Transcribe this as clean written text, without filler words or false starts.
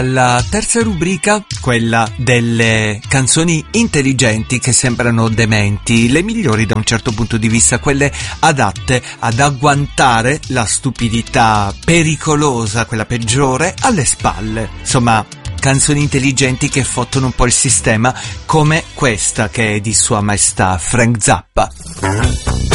La terza rubrica, quella delle canzoni intelligenti che sembrano dementi, le migliori da un certo punto di vista, quelle adatte ad agguantare la stupidità pericolosa, quella peggiore, alle spalle. Insomma, canzoni intelligenti che fottono un po' il sistema, come questa che è di Sua Maestà Frank Zappa.